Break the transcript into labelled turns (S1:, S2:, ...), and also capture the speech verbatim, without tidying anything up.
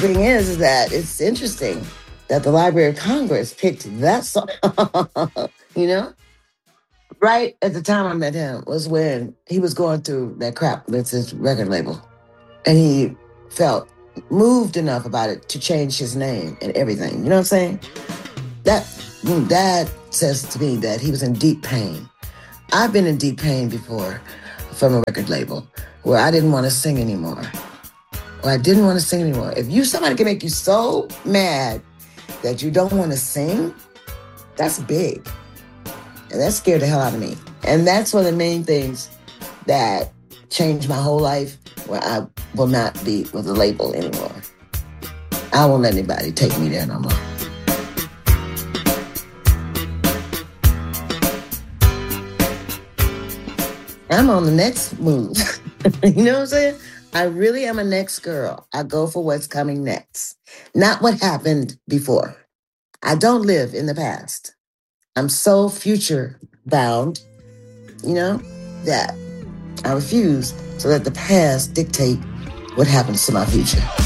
S1: thing is, is that it's interesting that the Library of Congress picked that song, you know? Right at the time I met him was when he was going through that crap with his record label. And he felt moved enough about it to change his name and everything. You know what I'm saying? That, that says to me that he was in deep pain. I've been in deep pain before from a record label where I didn't want to sing anymore. Or I didn't want to sing anymore. If you somebody can make you so mad that you don't want to sing, that's big. And that scared the hell out of me. And that's one of the main things that changed my whole life, where I will not be with a label anymore. I won't let anybody take me there no more. I'm on the next move. You know what I'm saying? I really am a next girl. I go for what's coming next, not what happened before. I don't live in the past. I'm so future bound, you know, that I refuse to let the past dictate what happens to my future.